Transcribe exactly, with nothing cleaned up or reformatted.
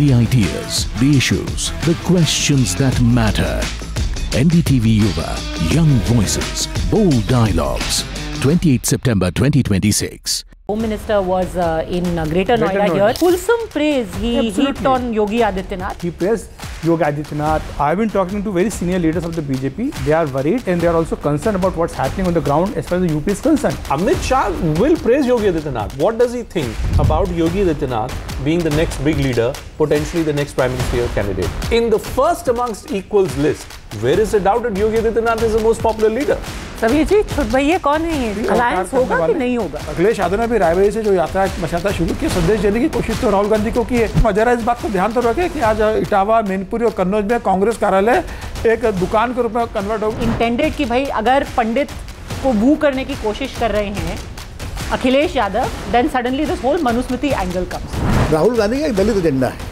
the ideas, the issues, the questions that matter. N D T V Yuva, young voices, bold dialogues. twenty-eighth September twenty twenty-six. Home Minister was uh, in uh, Greater, Greater Noida, Noida. here. Fulsome praise he Absolutely. heaped on Yogi Adityanath. He praised Yogi Adityanath. I've been talking to very senior leaders of the B J P. They are worried and they are also concerned about what's happening on the ground as far as the U P is concerned. Amit Shah will praise Yogi Adityanath. What does he think about Yogi Adityanath being the next big leader, potentially the next prime ministerial candidate? In the first amongst equals list, where is the doubt that Yogi Adityanath is the most popular leader? सभी जी छोट भैया कौन है ये? Alliance होगा कि नहीं होगा? अखिलेश यादव ने भी रायबरेली से जो यात्रा मशाता शुरू की, संदेश देने की कोशिश तो राहुल गांधी को की है। जरा इस बात को ध्यान तो रखें कि आज इटावा, मैनपुरी और कन्नौज में कांग्रेस कार्यालय एक दुकान के रूप में कन्वर्ट हो। इंटेंडेड कि भाई अगर पंडित को बू करने की कोशिश कर रहे हैं Akhilesh Yadav, then suddenly this whole Manusmriti angle comes. Rahul Gandhi का एक दलित एजेंडा है।